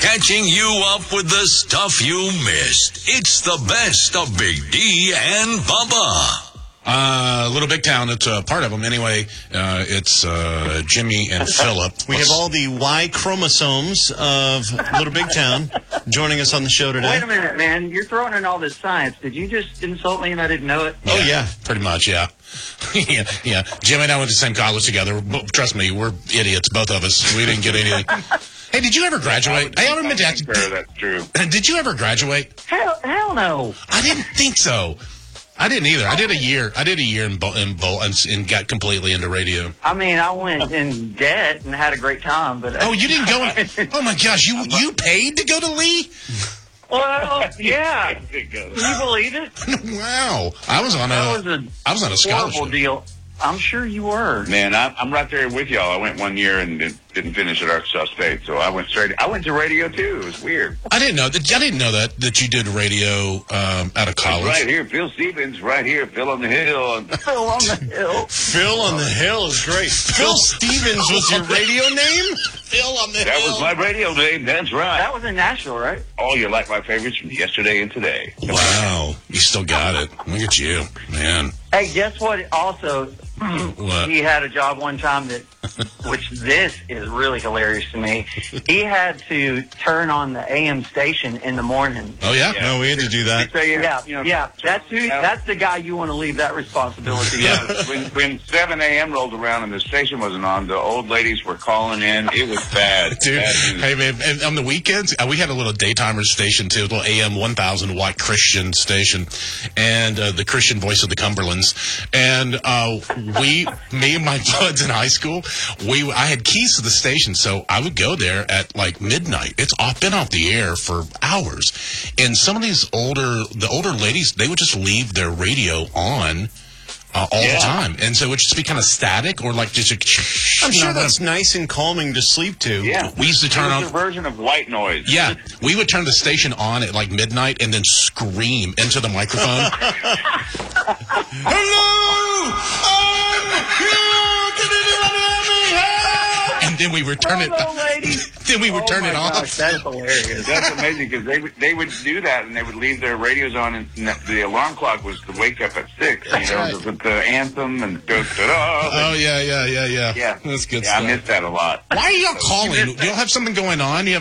catching you up with the stuff you missed. It's the best of Big D and Bubba. Little Big Town, it's part of them. Anyway, it's Jimmy and Philip. We have all the Y chromosomes of Little Big Town joining us on the show today. Wait a minute, man. You're throwing in all this science. Did you just insult me and I didn't know it? Yeah, Oh, yeah. Pretty much, yeah. yeah. Jimmy and I went to the same college together. Trust me, we're idiots, both of us. We didn't get anything. Hey, did you ever graduate? I haven't been to ask. That's true. Did you ever graduate? Hell no. I didn't think so. I didn't either. I did a year in and got completely into radio. I mean, I went in debt and had a great time, but Oh, you didn't go? Oh my gosh, you paid to go to Lee? Well, yeah. Can you believe it? Wow, I was on a scholarship. Horrible deal. I'm sure you were. Man, I'm right there with y'all. I went 1 year and didn't finish at Arkansas State, so I went to radio too. It was weird. I didn't know that you did radio out of college. Right here, Phil Stevens. Right here, Phil on the Hill. Phil on the Hill. Phil on the Hill is great. Phil Stevens was your radio name? Phil on the Hill. That was my radio name. That's right. That was in Nashville, right? Oh, you like my favorites from yesterday and today. Wow, you still got it. Look at you, man. Hey, guess what? Also, What? he had a job one time which this is really hilarious to me. He had to turn on the AM station in the morning. Oh yeah? No, we had to do that. So, Yeah. That's the guy you want to leave that responsibility. Yeah, when 7 a.m. rolled around and the station wasn't on, the old ladies were calling in. It was bad. Dude, Bad news. hey man, and on the weekends, we had a little daytimer station too, a little AM 1000 watt Christian station, and the Christian voice of the Cumberlands. And me and my buds in high school, I had keys to the station, so I would go there at like midnight. It's been off the air for hours, and some of these the older ladies, they would just leave their radio on. All the time. And so it would just be kind of static or like just I'm sure that's nice and calming to sleep to. Yeah. We used to turn on a version of white noise. Yeah. We would turn the station on at like midnight and then scream into the microphone. Hello! And then we would turn it off. Gosh, that's hilarious. That's amazing because they would do that and they would leave their radios on and the alarm clock was to wake up at 6. That's right. With the anthem and da-da-da. Oh, yeah. Yeah. That's good Yeah, stuff. I miss that a lot. Why are y'all calling? Do y'all have something going on?